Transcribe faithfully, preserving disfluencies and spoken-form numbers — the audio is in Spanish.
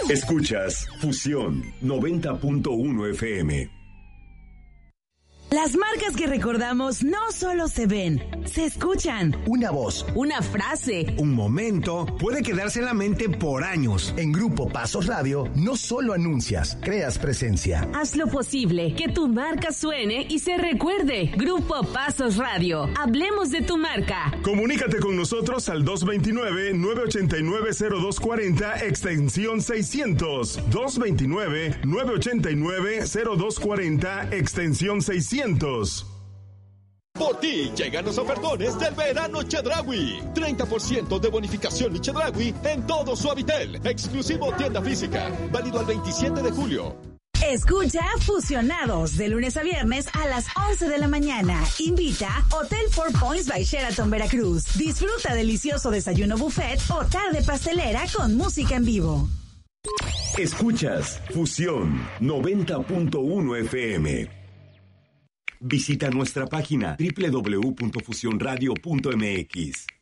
Escuchas Fusión noventa punto uno F M. Las marcas que recordamos no solo se ven, se escuchan. Una voz, una frase, un momento puede quedarse en la mente por años. En Grupo Pasos Radio no solo anuncias, creas presencia. Haz lo posible que tu marca suene y se recuerde. Grupo Pasos Radio. Hablemos de tu marca. Comunícate con nosotros al dos dos nueve, nueve ocho nueve, cero dos cuatro cero, extensión seiscientos. dos dos nueve, nueve ocho nueve, cero dos cuatro cero, extensión seiscientos. Por ti llegan los ofertones del verano Chedraui. treinta por ciento de bonificación y Chedraui en todo Suavitel. Exclusivo tienda física. Válido al veintisiete de julio. Escucha Fusionados de lunes a viernes a las once de la mañana. Invita Hotel Four Points by Sheraton Veracruz. Disfruta delicioso desayuno buffet o tarde pastelera con música en vivo. Escuchas Fusión noventa punto uno F M. Visita nuestra página doble u doble u doble u punto fusión radio punto m x.